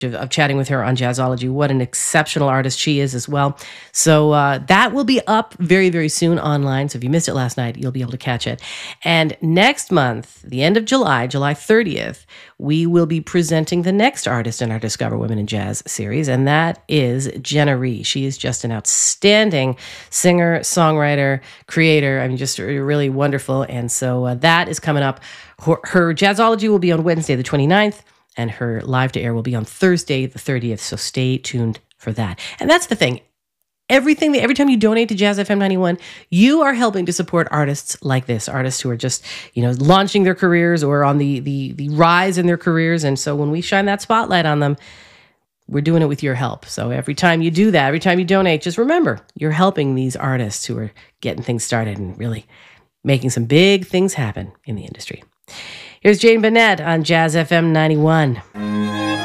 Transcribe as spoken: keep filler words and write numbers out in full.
of, of chatting with her on Jazzology. What an exceptional artist she is as well. So uh, that will be up very, very soon online. So if you missed it last night, you'll be able to catch it. And next month, the end of July, July thirtieth, we will be presenting the next artist in our Discover Women in Jazz series, and that is Jenna Rhee. She is just an outstanding singer, songwriter, creator. I mean, just really wonderful. And so uh, that is coming up. Her, her Jazzology will be on Wednesday the twenty-ninth. And her live to air will be on Thursday, the thirtieth. So stay tuned for that. And that's the thing. Everything, every time you donate to Jazz F M ninety-one, you are helping to support artists like this, artists who are just, you know, launching their careers or on the the the rise in their careers. And so when we shine that spotlight on them, we're doing it with your help. So every time you do that, every time you donate, just remember, you're helping these artists who are getting things started and really making some big things happen in the industry. Here's Jane Bennett on Jazz F M ninety-one.